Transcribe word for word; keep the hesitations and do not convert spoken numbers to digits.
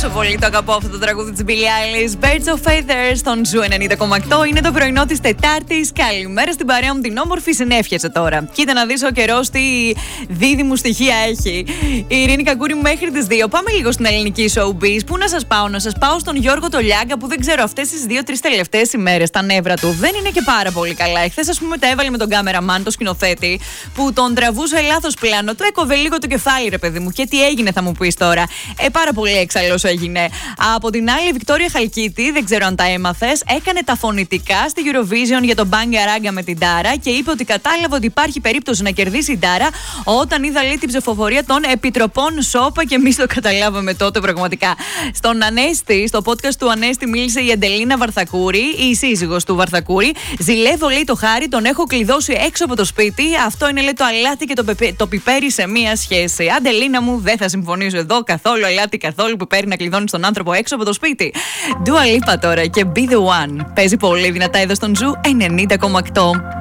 Πόσο πολύ το αγαπώ αυτό το τραγούδι της Billie Eilish. Birds of Feathers στον Ζου ενενήντα κόμμα οκτώ. Είναι το πρωινό της Τετάρτης. Καλημέρα στην παρέα μου την όμορφη συνέφιασε τώρα. Κοίτα να δεις ο καιρός τι δίδυμου στοιχεία έχει. Η Ειρήνη Κακούρη μέχρι τις δύο. Πάμε λίγο στην ελληνική showbiz. Πού να σας πάω, να σας πάω στον Γιώργο Τολιάγκα που δεν ξέρω αυτές τις δύο-τρεις τελευταίες ημέρες τα νεύρα του δεν είναι και πάρα πολύ καλά. Εχθές, ας πούμε, τα έβαλε με τον κάμεραμαν, το σκηνοθέτη, που τον τραβούσε λάθος πλάνο. Του έκοβε λίγο το κεφάλι, ρε παιδί μου. Και τι έγινε, θα μου πεις τώρα. Ε, πάρα πολύ έξαλλος έγινε. Από την άλλη, η Βικτόρια Χαλκίτη, δεν ξέρω αν τα έμαθες, έκανε τα φωνητικά στη Eurovision για τον Μπάγκα Ράγκα με την Τάρα και είπε ότι κατάλαβε ότι υπάρχει περίπτωση να κερδίσει η Τάρα όταν είδα λέει την ψηφοφορία των επιτροπών ΣΟΠΑ και εμείς το καταλάβαμε τότε πραγματικά. Στον Ανέστη, στο podcast του Ανέστη, μίλησε η Αντελίνα Βαρθακούρη, η σύζυγος του Βαρθακούρη. Ζηλεύω, λέει, το χάρι, τον έχω κλειδώσει έξω από το σπίτι. Αυτό είναι, λέει, το αλάτι και το, πεπε, το πιπέρι σε μία σχέση. Αντελίνα μου, δεν θα συμφωνήσω εδώ καθόλου. Αλάτι καθόλου πιπέρι να κλειδώνει τον άνθρωπο έξω από το σπίτι. Dua Lipa τώρα και Be the One. Παίζει πολύ δυνατά εδώ στον Ζου ενενήντα κόμμα οκτώ.